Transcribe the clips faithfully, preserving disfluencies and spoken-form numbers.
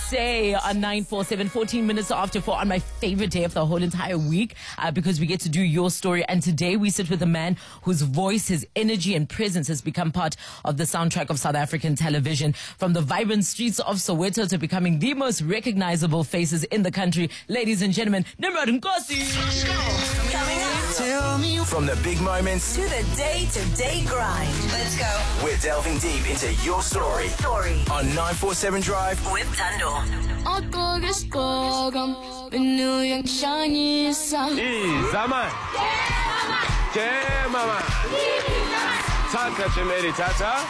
say on nine four seven, fourteen minutes after four on my favorite day of the whole entire week, uh, because we get to do your story. And today we sit with a man whose voice, his energy and presence has become part of the soundtrack of South African television. From the vibrant streets of Soweto to becoming the most recognizable faces in the country. Ladies and gentlemen, Nimrod Nkosi. Coming up. Tell me. From the big moments To the day-to-day grind. Let's go. we're delving deep into your story Story on nine four seven Drive. with Tando. Zaman. Jemama. Tata Chemeri Tata.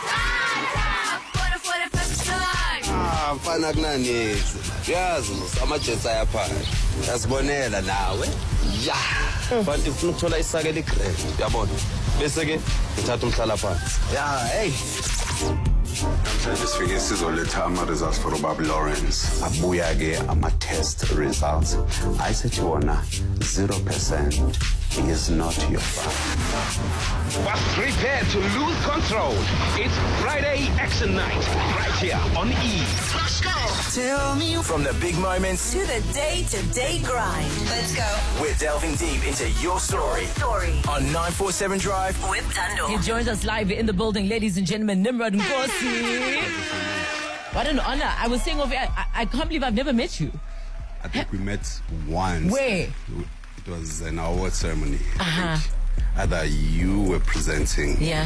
Ah, mfana kunanezi. Yazi mos amajensi ayaphana. Yasibonela nawe. Ya. Bantu ufuna ukuthola isake ligrade. Uyabona. Bese ke ngithatha umhlala phansi. Ya, hey. Namhlanje sifike sizoletha ama-results for ubaba Lawrence. Abuya ke ama-test results. Ayisethi wona zero percent is not your father. But prepare to lose control. It's Friday Action Night right here on E! Let's go. Tell me. From the big moments To the day-to-day grind. Let's go. we're delving deep into your story Story on nine four seven Drive. with Tando. He joins us live in the building, ladies and gentlemen, Nimrod Nkosi. What an honor. I was saying over here, I, I can't believe I've never met you. I think we met once. Where? It was an award ceremony. Uh-huh. I think either you were presenting. Yeah.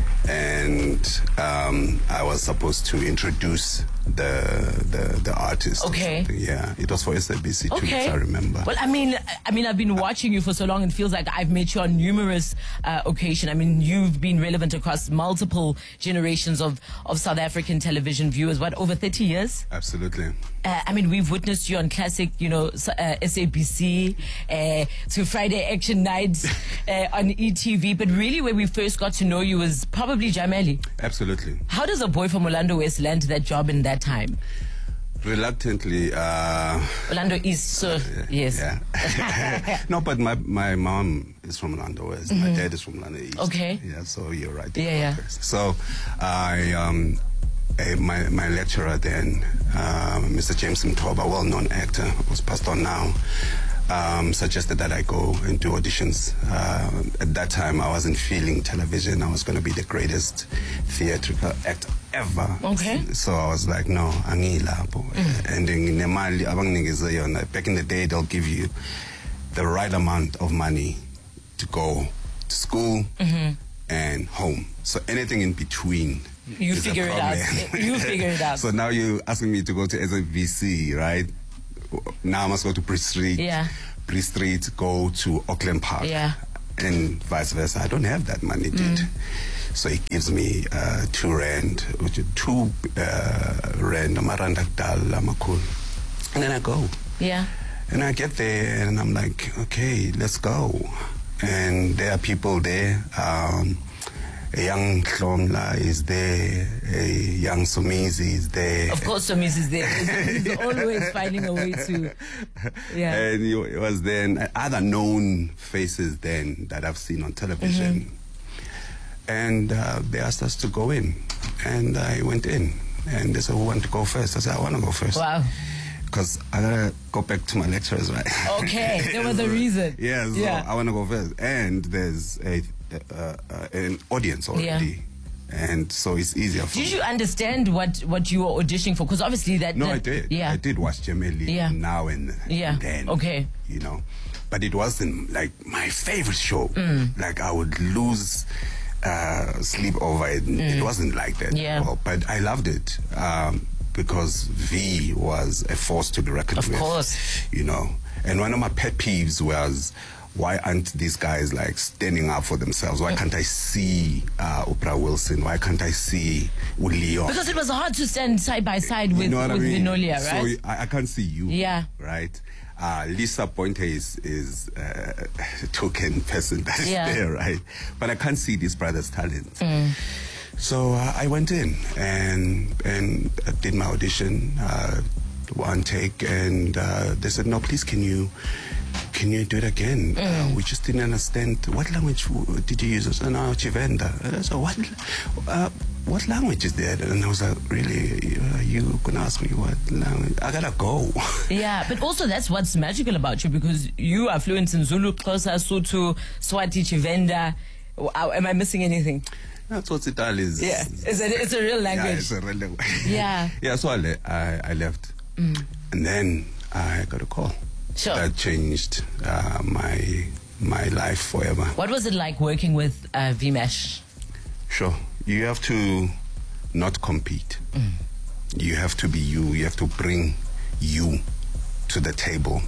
And um, I was supposed to introduce the the, the artist. or Okay. something. Yeah. It was for S A B C too, Okay. if I remember. Well, I mean, I mean, I've been watching you for so long, and feels like I've met you on numerous uh, occasions. I mean, you've been relevant across multiple generations of, of South African television viewers. What, over thirty years? Absolutely. Uh, I mean, we've witnessed you on classic, you know, s- uh, S A B C, uh, to Friday Action Nights uh, on E T V. But really, where we first got to know you was probably Jameli. Absolutely. How does a boy from Orlando West land that job in that time? Reluctantly. Uh, Orlando East, so yes. Yeah. No, but my, my mom is from Orlando West. My dad is from Orlando East. Okay. Yeah, so you're right. Yeah, yeah. So I, um, a, my, my lecturer then, um, Mister James Mtoba, well-known actor, who's passed on now, um, suggested that I go and do auditions. Uh, at that time, I wasn't feeling television. I was going to be the greatest theatrical actor ever. Okay. So I was like, no, angilapho. And in nemali abanginikeze yona, back in the day, they'll give you the right amount of money to go to school and home. So anything in between. You is a figure it out. problem. You figure it out. So now you're asking me to go to S A B C, right? Now I must go to Pre Street. Yeah. Pre Street, go to Auckland Park. Yeah. And vice versa. I don't have that money, dude. So he gives me uh, two rand, which is two uh, rand, amaranda kudala amakhulu. And then I go. Yeah. And I get there and I'm like, okay, let's go. And there are people there. Um, a young Hlomla is there. A young Somizi is there. Of course, Somis is there. He's, he's always finding a way to. Yeah. And you- it was then other known faces then that I've seen on television. And uh, they asked us to go in. And I went in. And they said, who want to go first? I said, I want to go first. Wow. Because I got to go back to my lecturers, right? Okay, there was a reason. Yeah, so Yeah. I want to go first. And there's a uh, uh, an audience already. And so it's easier for Did me. you understand what, what you were auditioning for? Because obviously that. No, that- I did. Yeah. I did watch Jameli Yeah. now and Yeah. then. Okay. You know, but it wasn't like my favorite show. Mm. Like I would lose uh, sleep over it. It wasn't like that. Mm. Yeah. at all. But I loved it um, because V was a force to be reckoned Of with. course. You know, and one of my pet peeves was, why aren't these guys like standing up for themselves? Why can't I see uh, Oprah Wilson? Why can't I see Leon? Because it was hard to stand side by side with, You know what with I mean? Vinolia, So right? I, I can't see you. Yeah. Right. Uh, Lisa Pointe is, is uh, a token person that's Yeah. there, right? But I can't see these brothers' talents. Mm. So uh, I went in and and uh, did my audition, uh, one take, and uh, they said, no, please, can you can you do it again? Mm. Uh, we just didn't understand. What language w- did you use? I said, no, Chivenda. I said, what? Uh, what language is that? And I was like, really? Uh, you can ask me what language? I gotta go. Yeah, but also that's what's magical about you, because you are fluent in Zulu, Xhosa, Sotho, Swati, Chivenda. Am I missing anything? That's what it all is. Yeah, it's a, it's a real language. Yeah, it's a real language. Yeah. Yeah, so I, le- I, I left. Mm. And then I got a call. Sure. That changed uh, my my life forever. What was it like working with uh, Vimesh? Sure. You have to not compete. Mm. You have to be you. You have to bring you to the table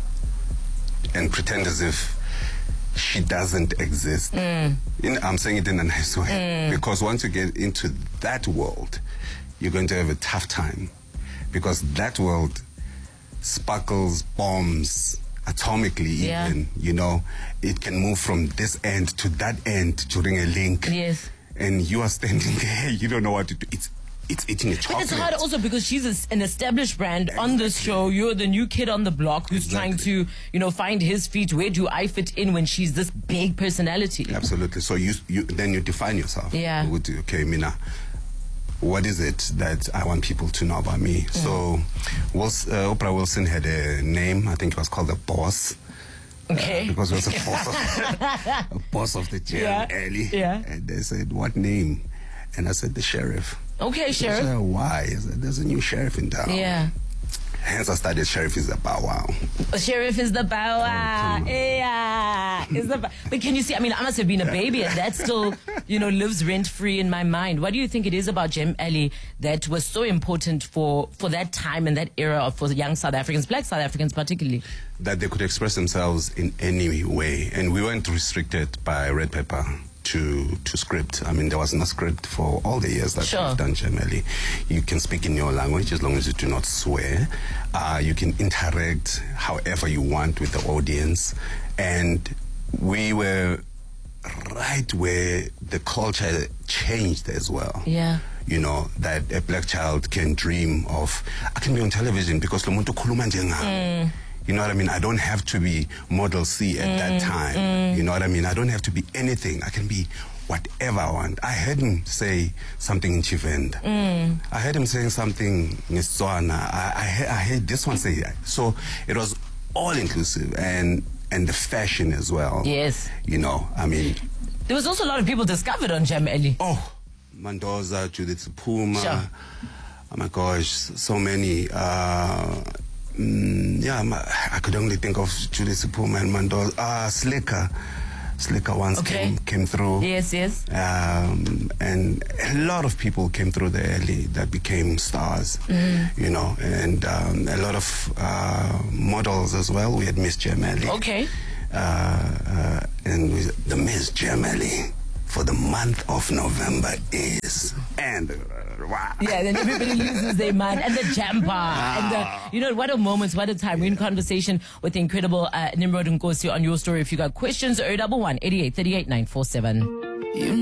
and pretend as if she doesn't exist. Mm. In, I'm saying it in a nice way. Mm. Because once you get into that world, you're going to have a tough time. Because that world sparkles, bombs, atomically yeah. even, you know. It can move from this end to that end during a link. Yes. And you are standing there, you don't know what to do. It's it's eating a chocolate. But it's hard also because she's a, an established brand exactly. on this show. You're the new kid on the block who's exactly. trying to, you know, find his feet. Where do I fit in when she's this big personality? Absolutely. So you, you then you define yourself. Yeah. With, okay, Mina, what is it that I want people to know about me? Mm. So Wilson, uh, Oprah Wilson had a name. I think it was called The Boss. Okay. Uh, because it was a boss of, a boss of the jail, yeah. Ellie. Yeah. And they said, what name? And I said, the sheriff. Okay, sheriff. Said, why? I said, there's a new sheriff in town. Yeah. Hence I started Sheriff is the Bow Wow. Sheriff is the Bow Wow. Oh, yeah. Is the bow- but can you see, I mean, I must have been a baby and that still, you know, lives rent-free in my mind. What do you think it is about Gem Alley that was so important for, for that time and that era of, for young South Africans, black South Africans particularly? That they could express themselves in any way. And we weren't restricted by Red Pepper to to script. I mean, there was no script for all the years that sure. we've done Gem Alley. You can speak in your language as long as you do not swear. Uh, you can interact however you want with the audience. And we were right where the culture changed as well. Yeah. You know, that a black child can dream of, I can be on television because lo muntu khuluma njengami. You know what I mean? I don't have to be Model C at mm, that time. Mm. You know what I mean? I don't have to be anything. I can be whatever I want. I heard him say something in Chivenda. Mm. I heard him saying something in Setswana. I, I, I heard this one say that. So it was all inclusive, and and the fashion as well. Yes. You know, I mean. There was also a lot of people discovered on Gem Alley. Oh, Mandoza, Judith Puma. Sure. Oh my gosh, so many. Uh, Mm, yeah, my, I could only think of Julius Puma and Mandoza. Ah, uh, Slicker. Slicker once okay. came, came through. Yes, yes. Um, and a lot of people came through the alley that became stars, mm. you know, and um, a lot of uh, models as well. We had Miss Gem Alley. Okay. Uh, uh, and we, the Miss Gem Alley for the month of November is, and uh, wow. Yeah, then everybody loses their mind, and the jumper, ah. and the, you know, what a moment, what a time. Yeah. We're in conversation with the incredible uh, Nimrod Nkosi on Your Story. If you got questions, zero one one, eighty-eight, thirty-eight, nine four seven. You